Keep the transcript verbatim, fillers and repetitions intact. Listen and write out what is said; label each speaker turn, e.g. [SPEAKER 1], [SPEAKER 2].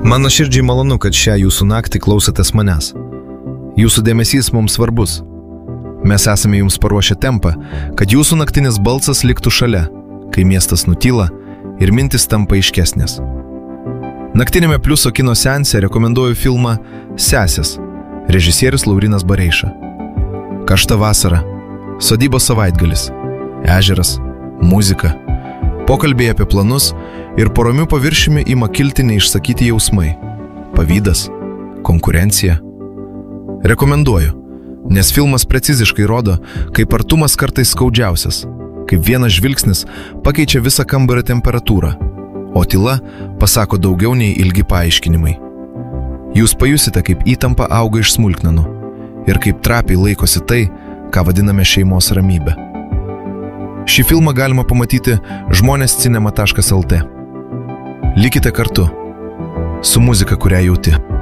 [SPEAKER 1] Man nuoširdžiai malonu, kad šią jūsų naktį klausotės manęs. Jūsų dėmesys mums svarbus. Mes esame jums paruošę tempą, kad jūsų naktinis balsas liktų šalia, kai miestas nutyla ir mintis tampa aiškesnės. Naktinėme Pliuso kino seanse rekomenduoju filmą Sesės, režisierius Laurynas Bareiša. Karšta vasara, sodybos savaitgalis, ežeras, muzika, pokalbiai apie planus ir po ramiu paviršiumi ima kilti neišsakyti jausmai – pavydas, konkurencija. Rekomenduoju, nes filmas preciziškai rodo, kaip artumas kartais skaudžiausias, kaip vienas žvilgsnis pakeičia visą kambario temperatūrą, o tyla pasako daugiau nei ilgi paaiškinimai. Jūs pajusite, kaip įtampa auga iš smulkmenų ir kaip trapiai laikosi tai, ką vadiname šeimos ramybė. Šį filmą galima pamatyti žmonės cinema taškas el tė. Likite kartu su muzika, kurią jauti.